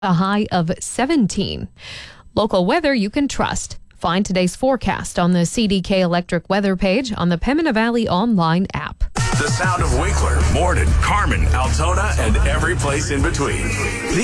a high of 17. Local weather you can trust. Find today's forecast on the CDK Electric weather page on the Pembina Valley online app. The sound of Winkler, Morden, Carmen, Altona, and every place in between.